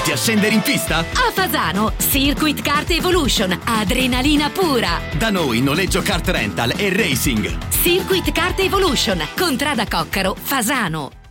Pronti a scendere in pista? A Fasano, Circuit Kart Evolution, adrenalina pura. Da noi noleggio kart rental e racing. Circuit Kart Evolution, Contrada Coccaro, Fasano.